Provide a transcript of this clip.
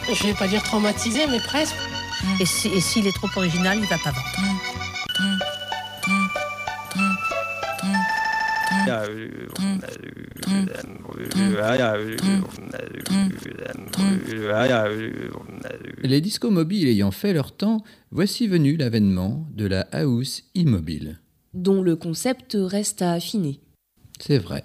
Je vais pas dire traumatisé, mais presque. Et s'il est trop original, il va pas vendre. Les discos mobiles ayant fait leur temps, voici venu l'avènement de la house immobile. Dont le concept reste à affiner. C'est vrai.